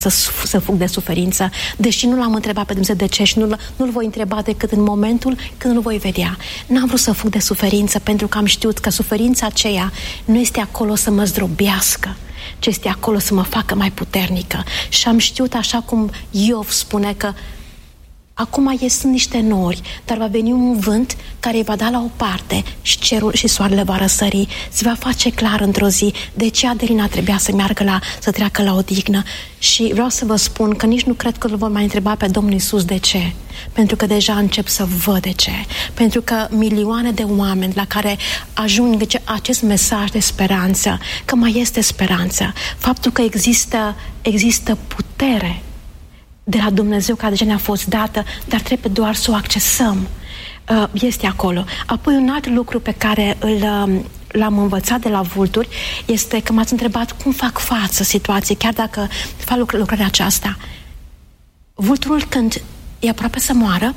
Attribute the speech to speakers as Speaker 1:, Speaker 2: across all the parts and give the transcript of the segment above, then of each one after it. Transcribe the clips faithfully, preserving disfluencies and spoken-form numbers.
Speaker 1: Să, să fug de suferință, deși nu l-am întrebat pe Dumnezeu de ce și nu-l, nu-l voi întreba decât în momentul când îl voi vedea. N-am vrut să fug de suferință pentru că am știut că suferința aceea nu este acolo să mă zdrobească, ci este acolo să mă facă mai puternică. Și am știut, așa cum Iov spune, că acum sunt niște nori, dar va veni un vânt care îi va da la o parte și cerul și soarele va răsări. Se va face clar într-o zi. De ce Adelina trebuia să meargă la, să treacă la odihnă? Și vreau să vă spun că nici nu cred că îl vor mai întreba pe Domnul Iisus de ce. Pentru că deja încep să văd de ce. Pentru că milioane de oameni la care ajung acest mesaj de speranță, că mai este speranță, faptul că există, există putere de la Dumnezeu care deja ne-a fost dată, dar trebuie doar să o accesăm. Este acolo. Apoi un alt lucru pe care îl, l-am învățat de la vulturi este că m-ați întrebat cum fac față situației, chiar dacă fac lucr- lucrarea aceasta. Vulturul, când e aproape să moară,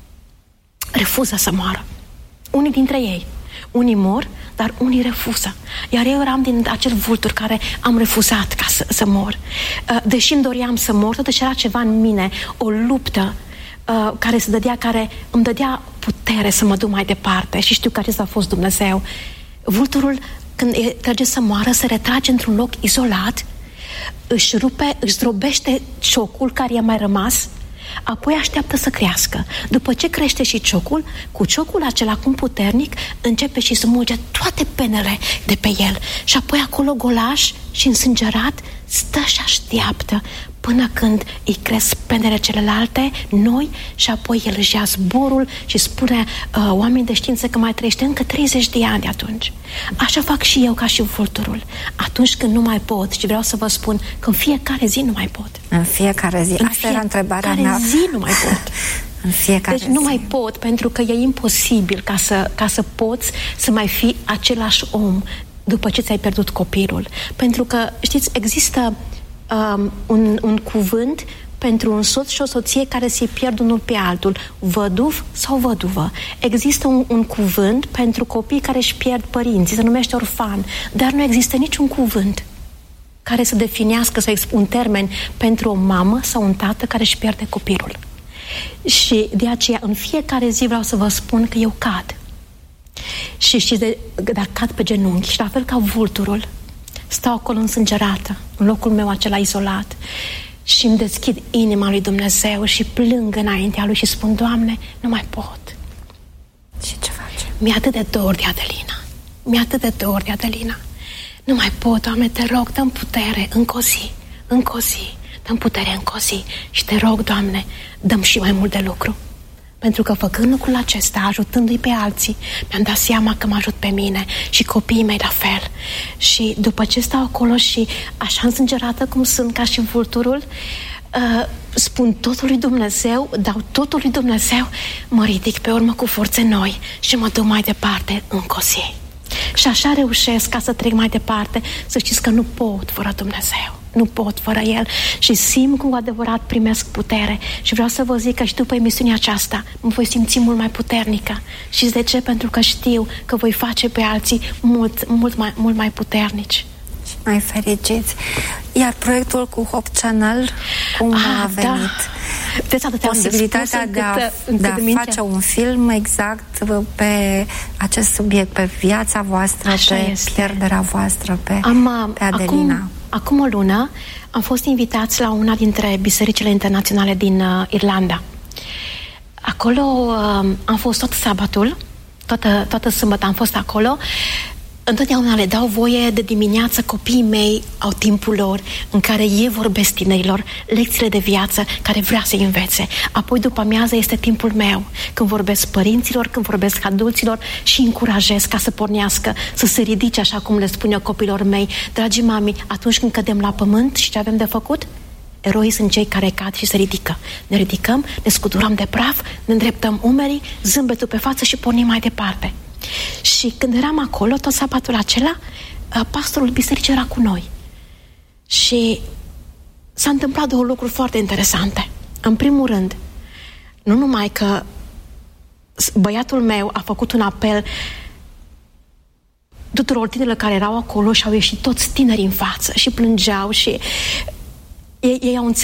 Speaker 1: refuză să moară. Unii dintre ei. Unii mor, dar unii refuză. Iar eu eram din acel vultur care am refuzat ca să, să mor. Deși îmi doream să mor, totuși era ceva în mine, o luptă uh, care se dădea, care îmi dădea putere să mă duc mai departe. Și știu că acesta a fost Dumnezeu. Vulturul, când e, trage să moară, se retrage într-un loc izolat, își rupe, își zdrobește ciocul care i-a mai rămas, apoi așteaptă să crească. După ce crește și ciocul, cu ciocul acela cum puternic, începe și smulge toate penele de pe el. Și apoi acolo golaș și însângerat stă și așteaptă până când îi cresc penele celelalte noi și apoi el își ia zborul și spune uh, oamenii de știință că mai trăiește încă treizeci de ani de atunci. Așa fac și eu ca și vulturul. Atunci când nu mai pot, și vreau să vă spun că în fiecare zi nu mai pot.
Speaker 2: În fiecare zi.
Speaker 1: În
Speaker 2: Asta era întrebarea mea.
Speaker 1: În fiecare zi nu mai pot.
Speaker 2: În fiecare
Speaker 1: deci nu
Speaker 2: zi.
Speaker 1: mai pot, pentru că e imposibil ca să, ca să poți să mai fii același om după ce ți-ai pierdut copilul. Pentru că, știți, există um, un, un cuvânt pentru un soț și o soție care se pierd unul pe altul, văduv sau văduvă. Există un, un cuvânt pentru copii care își pierd părinții, se numește orfan, dar nu există niciun cuvânt care să definească, să expun un termen pentru o mamă sau un tată care își pierde copilul. Și de aceea, în fiecare zi vreau să vă spun că eu cad. Și știți, de, dar cad pe genunchi și la fel ca vulturul, stau acolo însângerată, în locul meu acela izolat, și îmi deschid inima lui Dumnezeu și plâng înaintea lui și spun, Doamne, nu mai pot.
Speaker 2: Și ce faci?
Speaker 1: Mi-e atât de dor de Adelina. Mi-e atât de dor de Adelina. Nu mai pot, Doamne, te rog, dă-mi putere încă o zi, încă o zi, dă-mi putere încă o zi și te rog, Doamne, dă-mi și mai mult de lucru. Pentru că făcând lucrul acesta, ajutându-i pe alții, mi-am dat seama că mă ajut pe mine și copiii mei la fel. Și după ce stau acolo și așa însângerată cum sunt ca și vulturul, uh, spun totul lui Dumnezeu, dau totul lui Dumnezeu, mă ridic pe urmă cu forțe noi și mă duc mai departe încă o zi. Și așa reușesc ca să trec mai departe, să știți că nu pot fără Dumnezeu. Nu pot fără El și simt cum cu adevărat primesc putere. Și vreau să vă zic că și după emisiunea aceasta mă voi simți mult mai puternică. Și de ce? Pentru că știu că voi face pe alții mult, mult, mai, mult mai puternici.
Speaker 2: Și mai fericiți. Iar proiectul cu Hope Channel, cum ah, a venit?
Speaker 1: Da.
Speaker 2: Posibilitatea de a, de a face un film exact pe acest subiect, pe viața voastră, așa pe este. Pierderea voastră, pe,
Speaker 1: am,
Speaker 2: pe Adelina.
Speaker 1: Acum, acum o lună am fost invitați la una dintre bisericile internaționale din uh, Irlanda. Acolo uh, am fost tot sabatul, toată, toată sâmbătă am fost acolo. Întotdeauna le dau voie de dimineață, copiii mei au timpul lor în care ei vorbesc tinerilor lecțiile de viață care vrea să-i învețe. Apoi după amiază este timpul meu, când vorbesc părinților, când vorbesc adulților și încurajez ca să pornească, să se ridice, așa cum le spun eu copilor mei. Dragii mami, atunci când cădem la pământ și ce avem de făcut? Eroii sunt cei care cad și se ridică. Ne ridicăm, ne scuturăm de praf, ne îndreptăm umerii, zâmbetul pe față și pornim mai departe. Și când eram acolo, tot sabatul acela, pastorul bisericii era cu noi. Și s-a întâmplat două lucruri foarte interesante. În primul rând, nu numai că băiatul meu a făcut un apel tuturor tinerilor care erau acolo și au ieșit toți tineri în față și plângeau și Ei, ei au